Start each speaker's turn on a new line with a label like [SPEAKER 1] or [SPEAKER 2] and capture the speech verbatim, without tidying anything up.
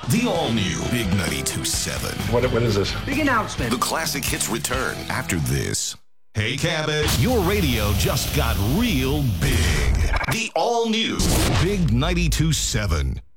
[SPEAKER 1] The all-new Big ninety-two point seven.
[SPEAKER 2] What, what is this?
[SPEAKER 3] Big announcement.
[SPEAKER 1] The classic hits return after this. Hey, Cabot, your radio just got real big. The all-new Big ninety-two point seven.